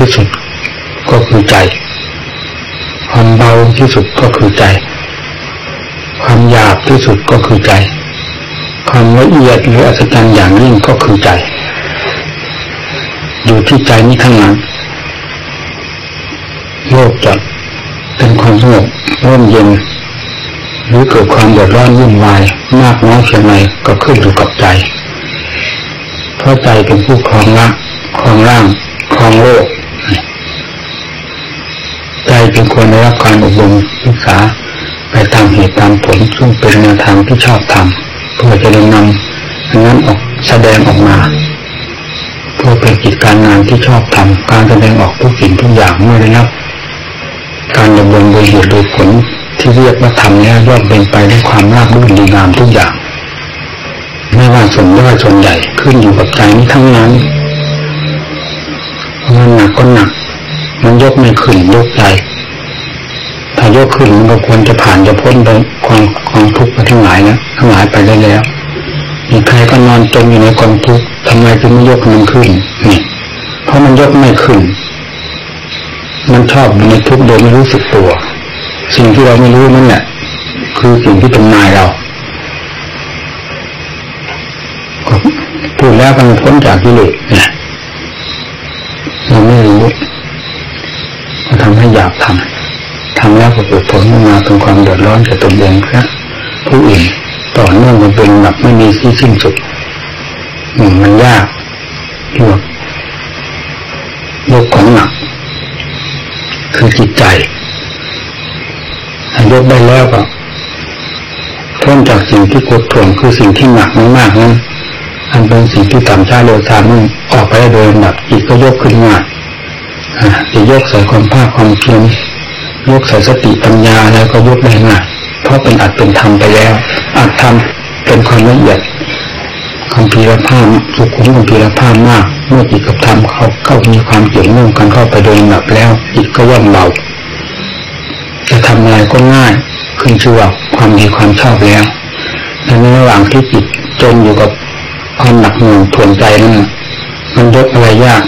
ที่สุดก็คือใจความเบาที่สุดก็คือใจความหยาบที่สุดก็คือใจความละเอียดหรืออัศจรรย์อย่างยิ่งก็คือใจอยู่ที่ใจนี้ทั้งนั้นโลกจะเป็นความสงบร่มเย็นหรือเกิดความเดือดร้อนวุ่นวายมากน้อยเพียงไรก็ขึ้นอยู่กับใจเพราะใจเป็นผู้ครองละครองร่างครองโลกใจจึงควรได้รับการอบรมศึกษาไปตามเหตุตามผลซึ่งเป็นแนวทางที่ชอบทำเพื่อจะได้นำอันนั้นออกแสดงออกมาเพื่อเป็นกิจการงานที่ชอบทำการแสดงออกทุกสิ่งทุกอย่างเมื่อได้รับการดำเนินโดยเหตุโดยผลที่เรียกว่าทำแล้วย่อมเป็นไปด้วยความราบรื่นดีงามทุกอย่างไม่ว่าส่วนย่อยส่วนใหญ่ขึ้นอยู่กับใจนี้ทั้งนั้นมันหนักก็หนักมันยกไม่ขึ้นยกใจถ้ายกขึ้นมันก็ควรจะผ่านจะพ้นไปความทุกข์ไปทั้งหลายนะทั้งหลายไปได้แล้วมีใครก็นอนจมอยู่ในกองทุกข์ทำไมจึงไม่ยกมันขึ้นนี่เพราะมันยกไม่ขึ้นมันชอบอยู่ในทุกข์โดยไม่รู้สึกตัวสิ่งที่เราไม่รู้นั่นแหละคือสิ่งที่เป็นนายเราพูดแล้วมันพ้นจากกิเลสเนี่ยเราไม่รู้ก็ทำให้อยากทำแล้วก็เกิดผลมาเป็นความเดือดร้อนแก่ตนเองครับผู้อื่นต่อเนื่องมันเป็นแบบไม่มีที่สิ้นสุดมันยากยกของหนักคือจิตใจยกได้แล้วก็พ้นจากสิ่งที่กดท่วงคือสิ่งที่หนักมากๆนั้นอันเป็นสิ่งที่ต่ำช้าเร็วช้ามันออกไปได้โดยลำดับจิตก็ยกขึ้นมาจะยกใส่ความภาคความเพียรยกใส่สติปัญญาแล้วก็ยกได้ง่ายเพราะเป็นอัตเป็นธรรมไปแล้วอัตธรรมเป็นความละเอียดคำพีรภาพสุขุมคำพีรภาพมากเมื่อจิตกับธรรมเข้ามีความเกี่ยวเนื่องกันเข้าไปโดยลำดับแล้วจิตก็ย่อมเบาจะทำอะไรก็ง่ายขึ้นชื่อว่าความดีความชอบแล้วในระหว่างที่จิตจมอยู่กับความหนักหน่วงทวนใจนั้นมันยกอะไรยาก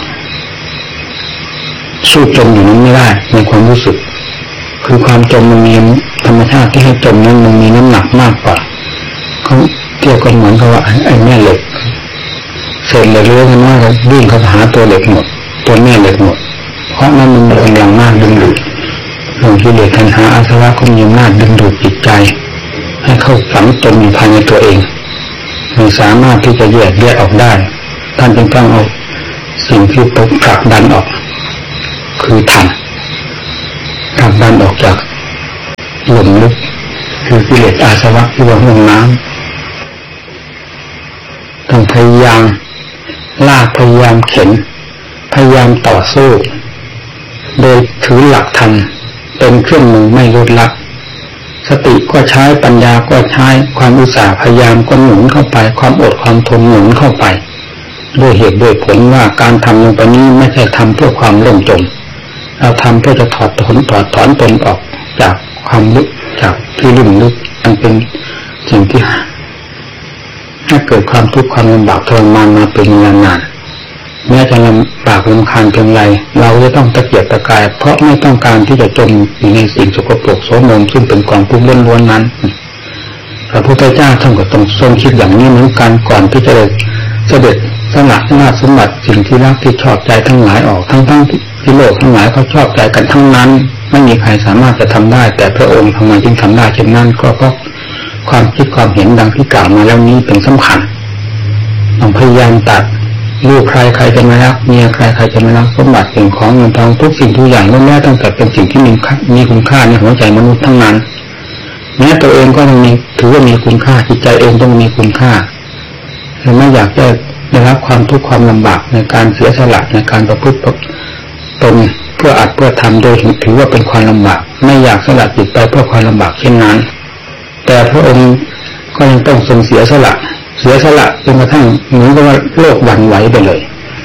สู้จมอยู่นั้นไม่ได้ในความรู้สึกคือความจมมันมีธรรมชาติที่ให้จมนั้นมันมีน้ำหนักมากกว่าเขาเกี่ยวกันเหมือนกับว่าไอ้แม่เหล็กเศษเหล็กเลื้อยกันว่าเขาวิ่งเข้าหาตัวเหล็กหมดตัวแม่เหล็กหมดเพราะนั้นมันมีกำลังมากดึงดูดหลงกิเลสตัณหาอาสวะก็มีอำนาจดึงดูดจิตใจให้เข้าฝังจมอยู่ภายในตัวเองไม่สามารถที่จะแยกออกได้ท่านจึงต้องเอาสิ่งที่ตกผลักดันออกคือธรรมผลักดันออกจากหลุมลึกคือกิเลสอาสวะที่ว่าห้วงน้ำต้องพยายามลากพยายามเข็นพยายามต่อสู้โดยถือหลักธรรมเป็นเครื่องมือไม่ลดละสติก็ใช้ปัญญาก็ใช้ความอุตสาห์พยายามก็หนุนเข้าไปความอดความทนหนุนเข้าไปด้วยเหตุด้วยผลว่าการทำลงไปนี้ไม่ใช่ทำเพื่อความล่มจมเราทำเพื่อจะถอดถอนตนออกจากความลึกจากที่ลุ่มลึกมันเป็นสิ่งที่ให้เกิดความทุกข์ความลำบากทรมานมาเป็นเวลานานแม้จะลำบากรำคาญเพียงไรเราจะต้องตะเกียกตะกายเพราะไม่ต้องการที่จะจมอยู่ในสิ่งสกปรกโสมมซึ่งเป็นกองทุกข์ล้วนๆนั้นพระพุทธเจ้าท่านก็ต้องทรงคิดอย่างนี้เหมือนกันก่อนที่จะเสด็จสละราชสมบัติสิ่งที่รักที่ชอบใจทั้งหลายออกทั้งที่โลกทั้งหลายเขาชอบใจกันทั้งนั้นไม่มีใครสามารถจะทำได้แต่พระองค์ทำไมจึงทำได้เช่นนั้นก็เพราะความคิดความเห็นดังที่กล่าวมาแล้วนี้เป็นสำคัญต้องพยายามตัดลูกใครจะไม่รักเมียใครจะไม่รักสมบัติสิ่งของเงินทองทุกสิ่งทุกอย่างล้วนแล้วตั้งแต่เป็นสิ่งที่มีคุณค่าในหัวใจมนุษย์ทั้งนั้นแม้ตัวเองก็ต้องมีถือว่ามีคุณค่าจิตใจเองต้องมีคุณค่าและไม่อยากจะได้รับความทุกข์ความลำบากในการเสียสละในการประพฤติตนเพื่ออัดเพื่อทำโดยถือว่าเป็นความลำบากไม่อยากสละจิตไปเพื่อความลำบากเช่นนั้นแต่พระองค์ก็ยังต้องทรงเสียสละจนกระทั่งเหมือนกับว่าโลกหวั่นไหวไปเลย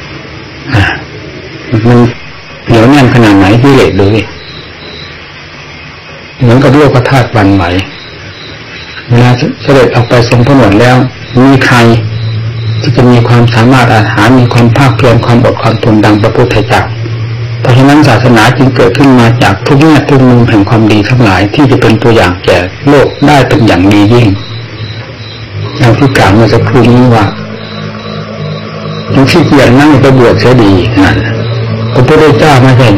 มันเหนียวแน่นขนาดไหนกิเลสเลยเหมือนกับโลกธาตุหวั่นไหวเวลาเสด็จออกไปทรงผนวดแล้วมีใครที่จะมีความสามารถอาหารมีความภาคเพียรความอดความทนดังพระพุทธเจ้าเพราะฉะนั้นศาสนาจึงเกิดขึ้นมาจากทุกแง่ทุกมุมแห่งความดีทั้งหลายที่จะเป็นตัวอย่างแก่โลกได้เป็นอย่างดียิ่งอย่างที่กล่าวเมื่อสักครู่นี้ว่ายังขี้เกียจนั่งไปบวชเสียดีนั่นพระพุทธเจ้าไม่ใช่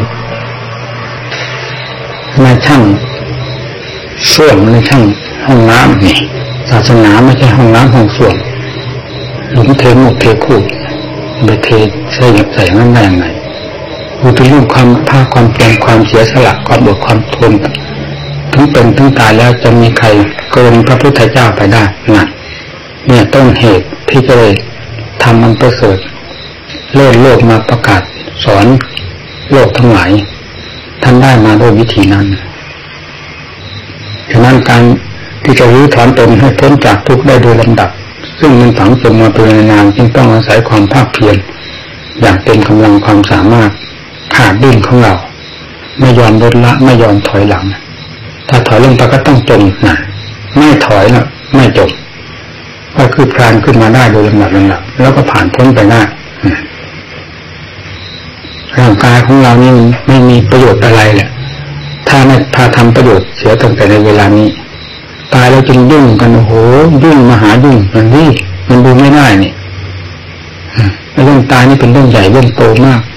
ช่างส้วมไม่ช่างห้องน้ำนี่ศาสนาไม่ใช่ห้องน้ำห้องส้วมหลุมเทหมกเทคูไปเทใส่นั่นได้ยังไงมันเป็นเรื่องความภาคความเพียรความเสียสละความอดความทนถึงเป็นถึงตายแล้วจะมีใครเกินพระพุทธเจ้าไปได้นั่นเนี่ยต้นเหตุที่จะได้ทำมันประเสริฐเลิศโลกมาประกาศสอนโลกทั้งหลายท่านได้มาด้วยวิธีนั้นฉะนั้นการที่จะรื้อถอนตนให้พ้นจากทุกข์ได้โดยลำดับซึ่งมันฝังจมมาเป็นนานจึงต้องอาศัยความภาคเพียรอย่างเต็มกำลังความสามารถขาดดิ้นของเราไม่ยอมลดละไม่ยอมถอยหลังถ้าถอยลงไปก็ต้องจมนะไม่ถอยแล้วไม่จมก็คือคลานขึ้นมาได้โดยลำดับแล้วก็ผ่านพ้นไปได้ร่างกายของเรานี่ไม่มีประโยชน์อะไรแหละถ้าไม่พาทำประโยชน์เสียตั้งแต่ในเวลานี้ตายแล้วจึงยุ่งกันโอ้โหยุ่งมหายุ่งมันนี่มันดูไม่ได้นี่เรื่องตายนี่เป็นเรื่องใหญ่เรื่องโตมาก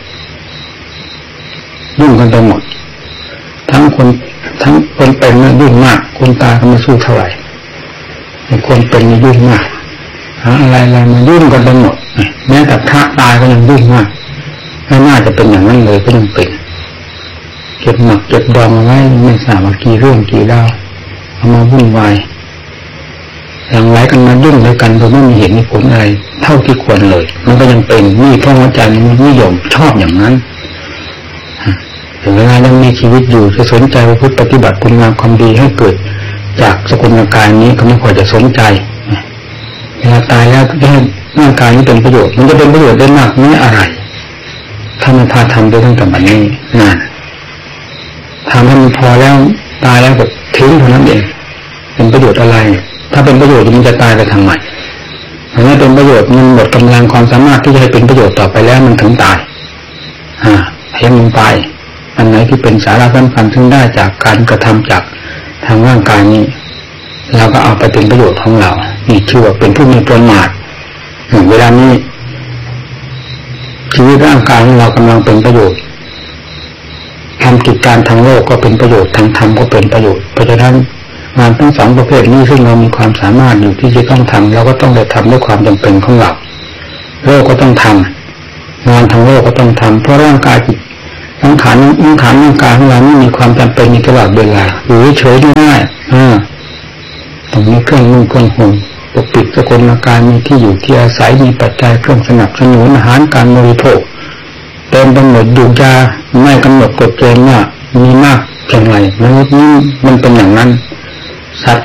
ยุ่งกันไปหมดทั้งคนเป็นนี่ยุ่งมากคนตายก็ไม่สู้เท่าไหร่คนเป็นนี่ยุ่งมากหาอะไรมายุ่งกันไปหมดแม้แต่พระตายก็ยังยุ่งมากไม่น่าจะเป็นอย่างนั้นเลยก็ยังเป็นเก็บหมักเก็บดองเอาไว้ไม่ทราบว่ากี่เรื่องกี่ราวเอามาวุ่นวายหลั่งไหลกันมายุ่งด้วยกันโดยไม่มีเหตุมีผลอะไรเท่าที่ควรเลยมันก็ยังเป็นนี่เพราะว่าใจมันนิยมชอบอย่างนั้นแต่เวลายังมีชีวิตอยู่จะสนใจประพฤติปฏิบัติคุณงามความดีให้เกิดจากสกุลกายนี้ก็ไม่ค่อยจะสนใจเวลาตายแล้วจะให้ร่างกายนี้เป็นประโยชน์มันจะเป็นประโยชน์ได้มากน้อยอะไรถ้ามันพาทำได้ตั้งแต่บัดนี้นานทำให้มันพอแล้วตายแล้วก็ทิ้งเท่านั้นเองเป็นประโยชน์อะไรถ้าเป็นประโยชน์มันจะตายไปทำไมถ้าเป็นประโยชน์มันหมดกำลังความสามารถที่จะให้เป็นประโยชน์ต่อไปแล้วมันถึงตายให้มันไปอันไหนที่เป็นสาระสำคัญซึ่งได้จากการกระทำจากทางร่างกายนี้เราก็เอาไปเป็นประโยชน์ของเรานี่ชื่อว่าเป็นผู้มีประมาทเวลานี้ชีวิตร่างกายของเรากำลังเป็นประโยชน์ทำกิจการทางโลกก็เป็นประโยชน์ทางธรรมก็เป็นประโยชน์เพราะฉะนั้นงานทั้งสองประเภทนี้ซึ่งเรามีความสามารถอยู่ที่จะต้องทำเราก็ต้องได้ทำด้วยความจำเป็นของเราโลกก็ต้องทำงานทางโลกก็ต้องทำเพราะร่างกายจิตร่างกายร่างกายของเราไม่มีความจำเป็นในตลอดเวลาอยู่เฉยไม่ได้ต้องมีเครื่องนุ่งเครื่องห่มปกปิดสกุลกายมีที่อยู่ที่อาศัยมีปัจจัยเครื่องสนับสนุนอาหารการบริโภคเต็มไปหมดดูยาไม่กำหนดกฎเกณฑ์ว่ามีมากเพียงไรมนุษย์นี่มันเป็นอย่างนั้นสัตว์